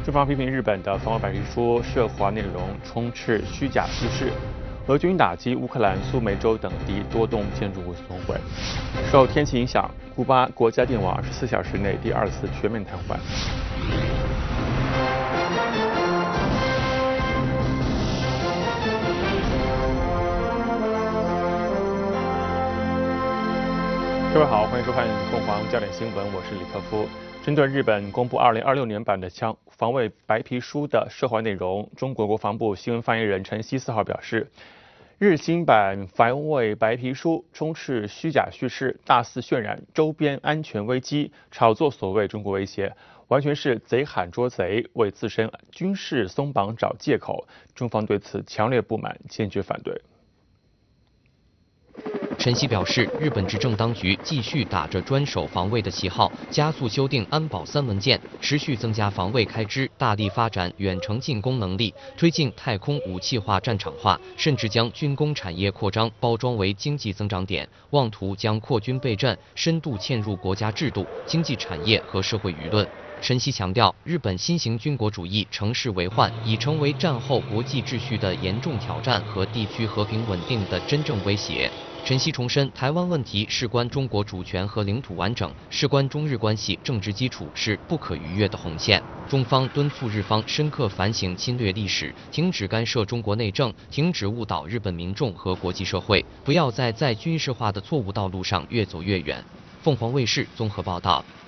中方批评日本的防卫白皮书涉华内容充斥虚假叙事，俄军打击乌克兰苏梅州等地多栋建筑物损毁。受天气影响，古巴国家电网24小时内第2次全面瘫痪。各位好，欢迎收看凤凰焦点新闻，我是李克夫。针对日本公布2026年版的防卫白皮书的涉华内容，中国国防部新闻发言人陈希4号表示，日新版防卫白皮书充斥虚假叙事，大肆渲染周边安全危机，炒作所谓中国威胁，完全是贼喊捉贼，为自身军事松绑找借口。中方对此强烈不满，坚决反对。 陈希表示，日本执政当局继续打着专守防卫的旗号，加速修订安保3文件，持续增加防卫开支，大力发展远程进攻能力，推进太空武器化、战场化，甚至将军工产业扩张包装为经济增长点，妄图将扩军备战深度嵌入国家制度、经济产业和社会舆论。陈希强调，日本新型军国主义乘势为患，已成为战后国际秩序的严重挑战和地区和平稳定的真正威胁。陈希重申，台湾问题事关中国主权和领土完整，事关中日关系政治基础，是不可逾越的红线。中方敦促日方深刻反省侵略历史，停止干涉中国内政，停止误导日本民众和国际社会，不要在军事化的错误道路上越走越远。凤凰卫视综合报道。